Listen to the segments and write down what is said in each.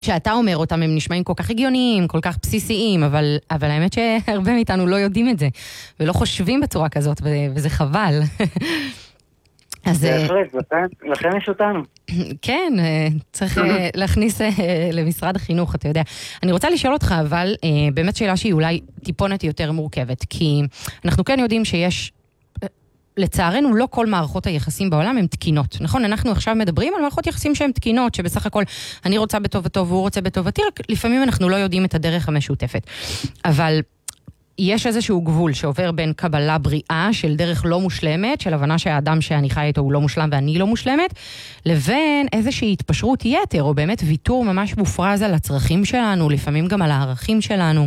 שאתה אומר אותם, הם נשמעים כל כך הגיוניים, כל כך בסיסיים, אבל האמת שהרבה מאיתנו לא יודעים את זה, ולא חושבים בצורה כזאת, וזה חבל. בהחלט, לכן יש אותנו. כן, צריך להכניס למשרד החינוך, אתה יודע. אני רוצה לשאול אותך, אבל באמת שאלה שהיא אולי טיפונת יותר מורכבת, כי אנחנו כן יודעים שיש, לצערנו לא כל מערכות היחסים בעולם הן תקינות, נכון? אנחנו עכשיו מדברים על מערכות יחסים שהן תקינות, שבסך הכל אני רוצה בטובתו והוא רוצה בטובתי, רק לפעמים אנחנו לא יודעים את הדרך המשותפת. אבל יש איזשהו גבול שעובר בין קבלה בריאה של דרך לא מושלמת, של הבנה שהאדם שאני חי איתו הוא לא מושלם ואני לא מושלמת, לבין איזושהי התפשרות יתר, או באמת ויתור ממש מופרז על הצרכים שלנו, לפעמים גם על הערכים שלנו.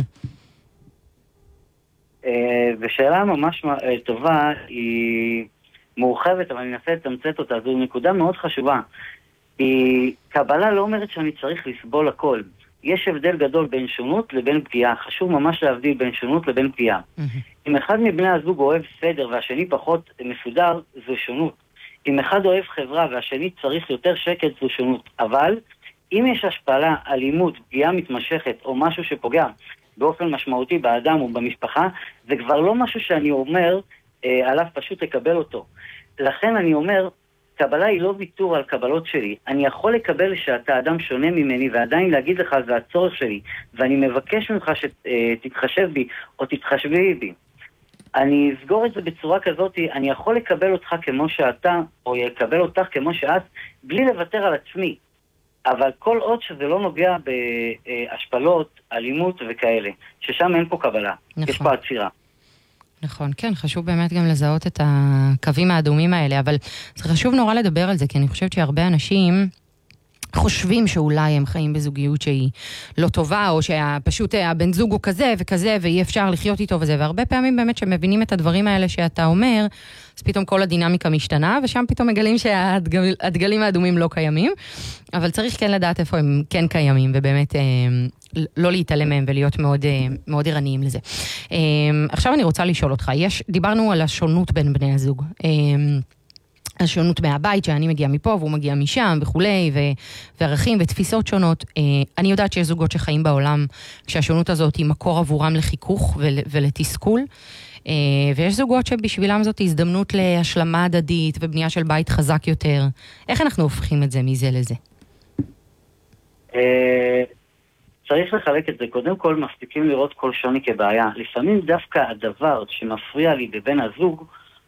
ושאלה ממש טובה, היא מורחבת, אבל אני אנסה לתמצת אותה. זו נקודה מאוד חשובה. קבלה לא אומרת שאני צריך לסבול הכל. יש הבדל גדול בין שונות לבין פגיעה. חשוב ממש להבדיל בין שונות לבין פגיעה. אם אחד מבני הזוג אוהב סדר והשני פחות מסודר, זו שונות. אם אחד אוהב חברה והשני צריך יותר שקט, זו שונות. אבל אם יש השפלה, אלימות, פגיעה מתמשכת או משהו שפוגע באופן משמעותי באדם או במשפחה, זה כבר לא משהו שאני אומר עליו פשוט לקבל אותו. לכן אני אומר, קבלה היא לא ויתור על קבלות שלי. אני יכול לקבל שאתה אדם שונה ממני ועדיין להגיד לך זה הצורך שלי, ואני מבקש ממך שתתחשב בי או תתחשבי בי. אני אסגור את זה בצורה כזאת, אני יכול לקבל אותך כמו שאתה או יקבל אותך כמו שאת, בלי לוותר על עצמי. אבל כל עוד שזה לא נוגע בהשפלות, אלימות וכאלה, ששם אין פה קבלה, נכון. יש פה עצירה. נכון, כן, חשוב באמת גם לזהות את הקווים האדומים האלה, אבל זה חשוב נורא לדבר על זה, כי אני חושבת שהרבה אנשים חושבים שאולי הם חיים בזוגיות שהיא לא טובה, או שפשוט הבן זוג הוא כזה וכזה, ואי אפשר לחיות איתו וזה, והרבה פעמים באמת שמבינים את הדברים האלה שאתה אומר, אז פתאום כל הדינמיקה משתנה, ושם פתאום מגלים שהדגלים האדומים לא קיימים, אבל צריך כן לדעת איפה הם כן קיימים, ובאמת לא להתעלם מהם ולהיות מאוד, מאוד ערניים לזה. עכשיו אני רוצה לשאול אותך, דיברנו על השונות בין בני הזוג, השונות מהבית, שאני מגיע מפה והוא מגיע משם וכולי, וערכים ותפיסות שונות. אני יודעת שיש זוגות שחיים בעולם, כשהשונות הזאת היא מקור עבורם לחיכוך ולתסכול, ויש זוגות שבשבילם זאת הזדמנות להשלמה הדדית ובנייה של בית חזק יותר. איך אנחנו הופכים את זה מזה לזה? צריך לחלק את זה. קודם כל, מפסיקים לראות כל שוני כבעיה. לפעמים דווקא הדבר שמפריע לי בבין הזוג,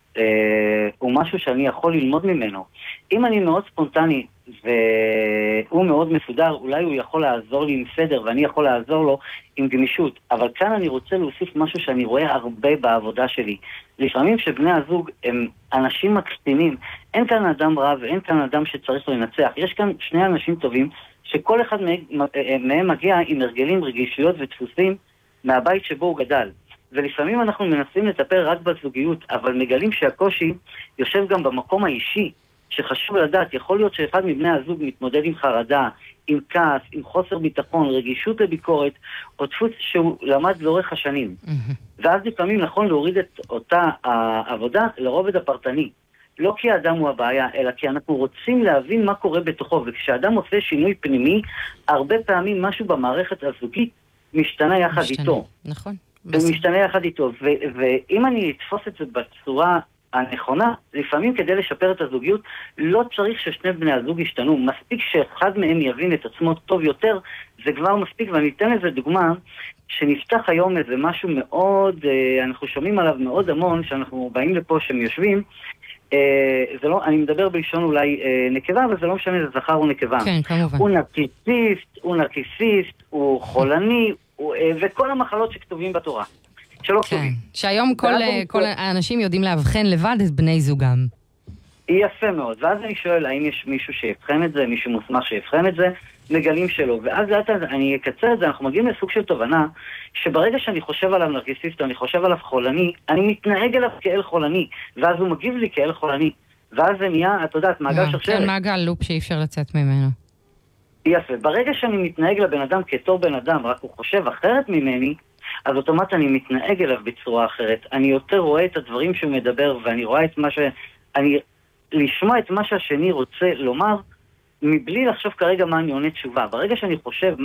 הוא משהו שאני יכול ללמוד ממנו. אם אני מאוד ספונטני והוא מאוד מסודר, אולי הוא יכול לעזור לי עם סדר ואני יכול לעזור לו עם גמישות. אבל כאן אני רוצה להוסיף משהו שאני רואה הרבה בעבודה שלי. לפעמים שבני הזוג הם אנשים מקטינים. אין כאן אדם רע ואין כאן אדם שצריך לנצח. יש כאן שני אנשים טובים שכל אחד מהם מגיע עם הרגלים, רגישויות ודפוסים מהבית שבו הוא גדל. ולפעמים אנחנו מנסים לטפל רק בזוגיות, אבל מגלים שהקושי יושב גם במקום האישי, שחשוב לדעת, יכול להיות שאחד מבני הזוג מתמודד עם חרדה, עם כעס, עם חוסר ביטחון, רגישות לביקורת, או דפוס שהוא למד לאורך השנים. ואז לפעמים נכון להוריד את אותה העבודה לרובד הפרטני. לא כי האדם הוא הבעיה, אלא כי אנחנו רוצים להבין מה קורה בתוכו, וכשאדם עושה שינוי פנימי, הרבה פעמים משהו במערכת הזוגית משתנה יחד איתו. נכון. ומשתנה יחד איתו, ואם אני אתפוס את זה בצורה הנכונה, לפעמים כדי לשפר את הזוגיות, לא צריך ששני בני הזוג ישתנו, מספיק שאחד מהם יבין את עצמו טוב יותר, זה כבר מספיק, ואני אתן לזה דוגמה, שנפתח היום איזה משהו מאוד, אנחנו שומעים עליו מאוד המון, שאנחנו באים לפה שהם יושבים, זה לא, אני מדבר בלשון אולי נקבה, אבל זה לא משנה, זה זכר או נקבה. כן, כמובן. הוא נרקיסיסט, הוא חולני, וכל המחלות שכתובים בתורה, שלא כתובים. שהיום כל האנשים יודעים להבחן לבד את בני זוגם. יפה מאוד, ואז אני שואל, האם יש מישהו שיבחן את זה, מישהו מוסמך שיבחן את זה, מגלים שלא, ואז אני אקצר את זה, אנחנו מגיעים לסוג של תובנה, שברגע שאני חושב עליו נרקיסיסט, אני חושב עליו חולני, אני מתנהג אליו כאל חולני, ואז הוא מגיב לי כאל חולני, ואז זה נהיה, את יודעת, מעגל שרשרת. כן, מעגל לופ שאי אפשר לצאת ממנו. יפה, ברגע שאני מתנהג לבן אדם כתור בן אדם, רק הוא חושב אחרת ממני, אז אוטומט אני מתנהג אליו בצורה אחרת. אני יותר רואה את הדברים שהוא מדבר, ואני רואה את מה לשמוע את מה שהשני רוצה לומר, מבלי לחשוב כרגע מה אני עונה תשובה. ברגע שאני חושב